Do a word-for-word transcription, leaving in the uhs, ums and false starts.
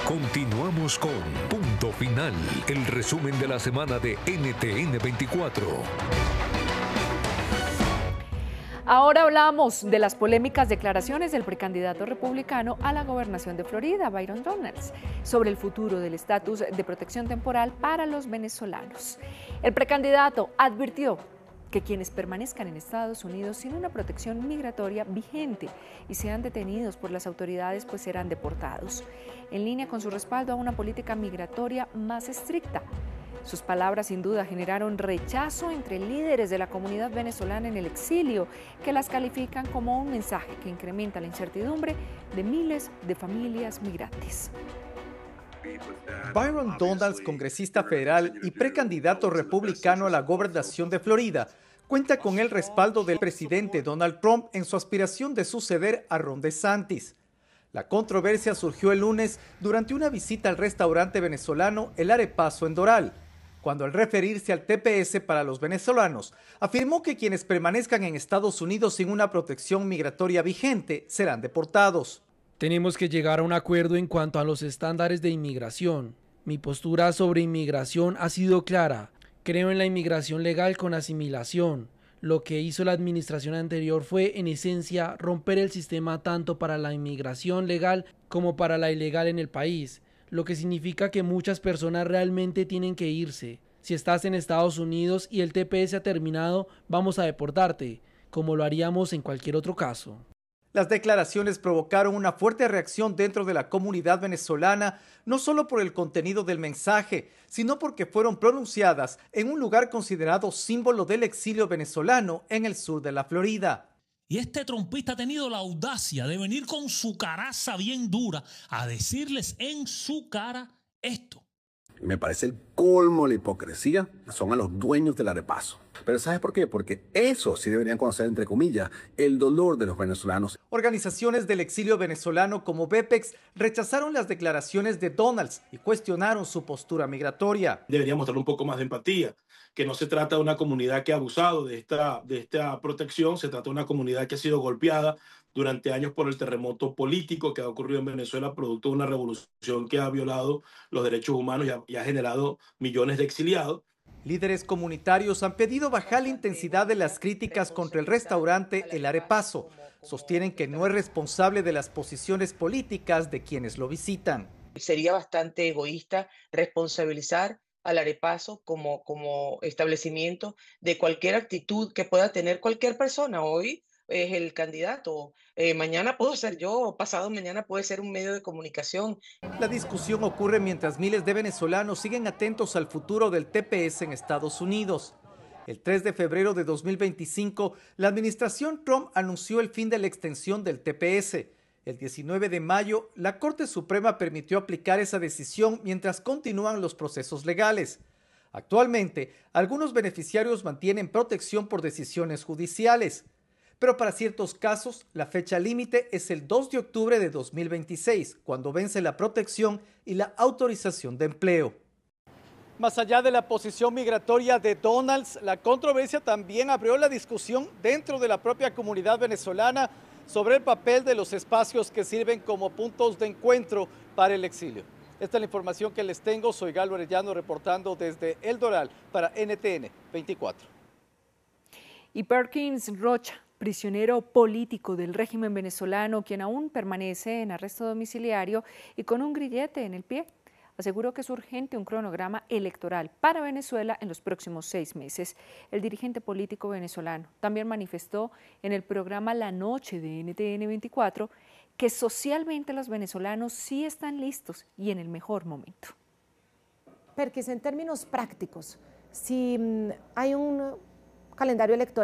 Continuamos con Punto Final, el resumen de la semana de N T N veinticuatro. Ahora hablamos de las polémicas declaraciones del precandidato republicano a la gobernación de Florida, Byron Donalds, sobre el futuro del estatus de protección temporal para los venezolanos. El precandidato advirtió que quienes permanezcan en Estados Unidos sin una protección migratoria vigente y sean detenidos por las autoridades, pues serán deportados, en línea con su respaldo a una política migratoria más estricta. Sus palabras sin duda generaron rechazo entre líderes de la comunidad venezolana en el exilio, que las califican como un mensaje que incrementa la incertidumbre de miles de familias migrantes. Byron Donalds, congresista federal y precandidato republicano a la gobernación de Florida, cuenta con el respaldo del presidente Donald Trump en su aspiración de suceder a Ron DeSantis. La controversia surgió el lunes durante una visita al restaurante venezolano El Arepazo en Doral, cuando al referirse al T P S para los venezolanos, afirmó que quienes permanezcan en Estados Unidos sin una protección migratoria vigente serán deportados. Tenemos que llegar a un acuerdo en cuanto a los estándares de inmigración. Mi postura sobre inmigración ha sido clara. Creo en la inmigración legal con asimilación. Lo que hizo la administración anterior fue, en esencia, romper el sistema tanto para la inmigración legal como para la ilegal en el país, lo que significa que muchas personas realmente tienen que irse. Si estás en Estados Unidos y el T P S ha terminado, vamos a deportarte, como lo haríamos en cualquier otro caso. Las declaraciones provocaron una fuerte reacción dentro de la comunidad venezolana, no solo por el contenido del mensaje, sino porque fueron pronunciadas en un lugar considerado símbolo del exilio venezolano en el sur de la Florida. Y este trompista ha tenido la audacia de venir con su caraza bien dura a decirles en su cara esto. Me parece el colmo de la hipocresía, son a los dueños del Arepazo. Pero ¿sabes por qué? Porque eso sí deberían conocer, entre comillas, el dolor de los venezolanos. Organizaciones del exilio venezolano como BEPEX rechazaron las declaraciones de Donalds y cuestionaron su postura migratoria. Debería mostrar un poco más de empatía, que no se trata de una comunidad que ha abusado de esta, de esta protección, se trata de una comunidad que ha sido golpeada durante años por el terremoto político que ha ocurrido en Venezuela, producto de una revolución que ha violado los derechos humanos y ha, y ha generado millones de exiliados. Líderes comunitarios han pedido bajar la intensidad de las críticas contra el restaurante El Arepazo. Sostienen que no es responsable de las posiciones políticas de quienes lo visitan. Sería bastante egoísta responsabilizar al Arepazo como, como establecimiento de cualquier actitud que pueda tener cualquier persona. Hoy es el candidato, eh, mañana puedo ser yo, pasado mañana puede ser un medio de comunicación. La discusión ocurre mientras miles de venezolanos siguen atentos al futuro del T P S en Estados Unidos. El tres de febrero de dos mil veinticinco, la administración Trump anunció el fin de la extensión del T P S. El diecinueve de mayo, la Corte Suprema permitió aplicar esa decisión mientras continúan los procesos legales. Actualmente, algunos beneficiarios mantienen protección por decisiones judiciales. Pero para ciertos casos, la fecha límite es el dos de octubre de dos mil veintiséis, cuando vence la protección y la autorización de empleo. Más allá de la posición migratoria de Donalds, la controversia también abrió la discusión dentro de la propia comunidad venezolana sobre el papel de los espacios que sirven como puntos de encuentro para el exilio. Esta es la información que les tengo. Soy Galo Arellano reportando desde El Doral para N T N veinticuatro. Y Perkins Rocha, prisionero político del régimen venezolano, quien aún permanece en arresto domiciliario y con un grillete en el pie, aseguró que es urgente un cronograma electoral para Venezuela en los próximos seis meses. El dirigente político venezolano también manifestó en el programa La Noche de N T N veinticuatro que socialmente los venezolanos sí están listos y en el mejor momento. Perkins, en términos prácticos, si hay un calendario electoral